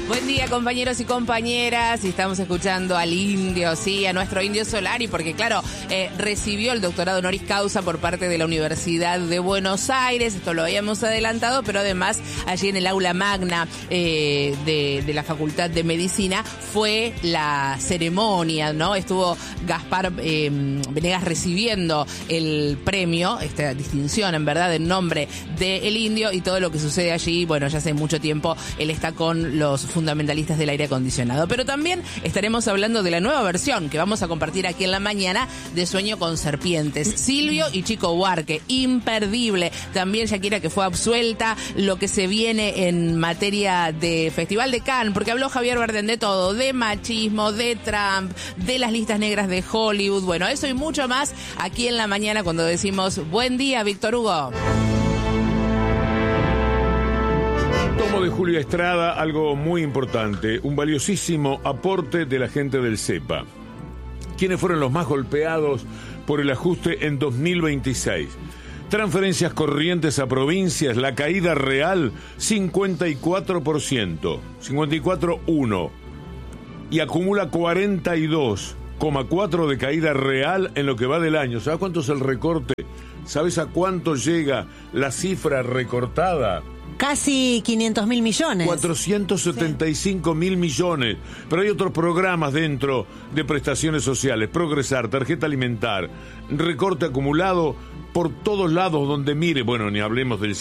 Buen día, compañeros y compañeras. Y estamos escuchando al indio, sí, a nuestro Indio Solari, porque claro, recibió el doctorado honoris causa por parte de la Universidad de Buenos Aires. Esto lo habíamos adelantado, pero además allí en el aula magna de la Facultad de Medicina fue la ceremonia, ¿no? Estuvo Gaspar Venegas recibiendo el premio, esta distinción en verdad en nombre del indio, y todo lo que sucede allí. Bueno, ya hace mucho tiempo él está con los fundamentalistas del aire acondicionado, pero también estaremos hablando de la nueva versión que vamos a compartir aquí en la mañana de Sueño con Serpientes. Silvio y Chico Buarque, imperdible. También Shakira, que fue absuelta, lo que se viene en materia de Festival de Cannes, porque habló Javier Bardem de todo, de machismo, de Trump, de las listas negras de Hollywood. Bueno, eso y mucho más aquí en la mañana cuando decimos buen día, Víctor Hugo. Tomo de Julio Estrada, algo muy importante, un valiosísimo aporte de la gente del CEPA. ¿Quiénes fueron los más golpeados por el ajuste en 2026? Transferencias corrientes a provincias, la caída real, 54%, 54,1%. Y acumula 42,4% de caída real en lo que va del año. ¿Sabes cuánto es el recorte? ¿Sabes a cuánto llega la cifra recortada? Casi 500.000 millones. 475.000 millones. Pero hay otros programas dentro de prestaciones sociales. Progresar, tarjeta alimentar, recorte acumulado por todos lados donde mire. Bueno, ni hablemos del